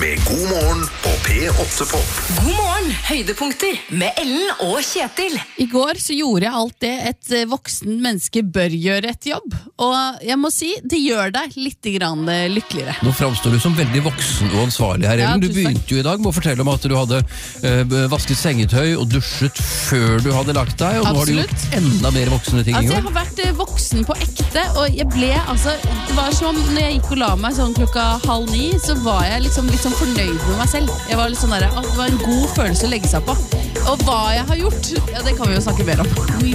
med God morgen på P8 Pop. God morgen, høydepunkter med Ellen og Kjetil. I går så gjorde jeg alt det et voksen menneske bør gjøre etter jobb. Og jeg må si, det gjør deg litt grann lykkeligere. Nå fremstår du som veldig voksen og ansvarlig her, Ellen. Ja, Du tusen takk. begynte jo i dag med å fortelle om at du hadde vasket sengetøy og dusjet før du hadde lagt deg, og nå har du gjort enda mer voksne ting i Altså, jeg går. har vært voksen på ekte, og jeg ble, altså, det var som når jeg gikk og la meg sånn klokka 8:30, så var jeg liksom litt sånn fornøyd med meg selv. Jeg var litt sånn der, det var en god følelse å legge seg på. Og hva jeg har gjort, ja, det kan vi jo snakke mer om.